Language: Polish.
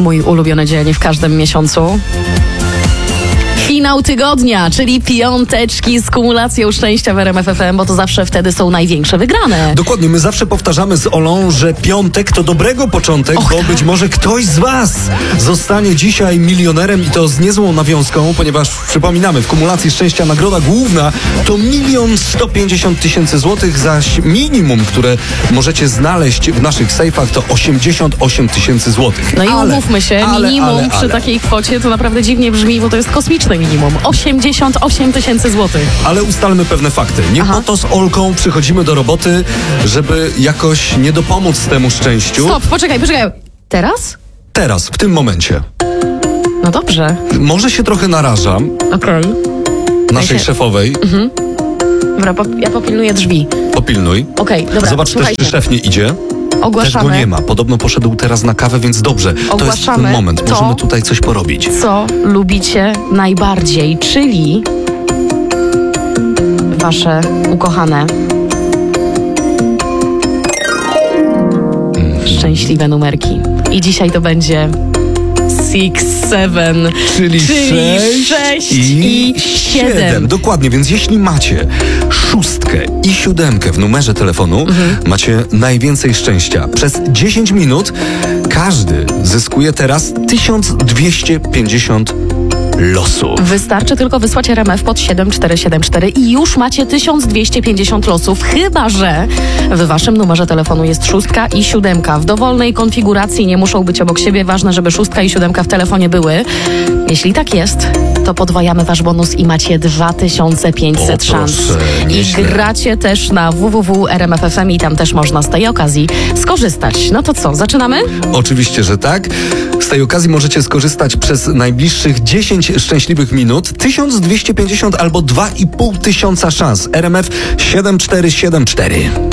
Mój ulubiony dzień w każdym miesiącu. Finał tygodnia, czyli piąteczki z kumulacją szczęścia w RMF FM, bo to zawsze wtedy są największe wygrane. Dokładnie, my zawsze powtarzamy z Olą, że piątek to dobrego początek, bo tak. być może ktoś z was zostanie dzisiaj milionerem i to z niezłą nawiązką, ponieważ przypominamy, w kumulacji szczęścia nagroda główna to 1 150 000 złotych, zaś minimum, które możecie znaleźć w naszych sejfach to 88 000 złotych. No i umówmy się, minimum przy takiej kwocie to naprawdę dziwnie brzmi, bo to jest kosmiczne minimum. 88 000 złotych. Ale ustalmy pewne fakty. Nie po to z Olką przychodzimy do roboty, żeby jakoś nie dopomóc temu szczęściu. Stop, poczekaj. Teraz? Teraz, w tym momencie. No dobrze. Może się trochę narażam. Okej. Naszej szefowej. Dobra, ja popilnuję drzwi. Popilnuj. Okej, dobra, Zobacz też, słuchajcie. czy szef nie idzie. Ogłaszamy. Też go nie ma. Podobno poszedł teraz na kawę, więc dobrze. To jest ten moment. to, Możemy tutaj coś porobić. Co lubicie najbardziej, czyli wasze ukochane szczęśliwe numerki. I dzisiaj to będzie 6, 7, Czyli 6 i 7. Dokładnie, więc jeśli macie 6 i 7 w numerze telefonu, macie najwięcej szczęścia. Przez 10 minut każdy zyskuje teraz 1250 losów. Wystarczy tylko wysłać RMF pod 7474 i już macie 1250 losów, chyba że w waszym numerze telefonu jest 6 i 7. W dowolnej konfiguracji nie muszą być obok siebie, ważne, żeby 6 i 7 w telefonie były. Jeśli tak jest, to podwajamy wasz bonus i macie 2500 szans. I gracie też na www.rmf.fm i tam też można z tej okazji skorzystać. No to co, zaczynamy? Oczywiście, że tak. Z tej okazji możecie skorzystać przez najbliższych 10 szczęśliwych minut. 1250 albo 2500 szans. RMF 7474.